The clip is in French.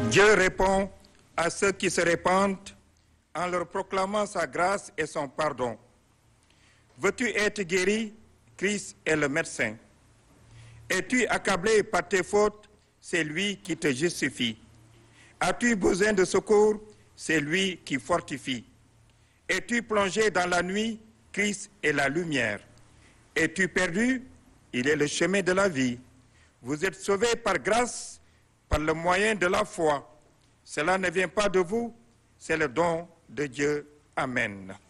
Dieu répond à ceux qui se répandent en leur proclamant sa grâce et son pardon. Veux-tu être guéri? Christ est le médecin. Es-tu accablé par tes fautes? C'est lui qui te justifie. As-tu besoin de secours? C'est lui qui fortifie. Es-tu plongé dans la nuit? Christ est la lumière. Es-tu perdu? Il est le chemin de la vie. Vous êtes sauvés par grâce, par le moyen de la foi. Cela ne vient pas de vous, c'est le don de Dieu. Amen.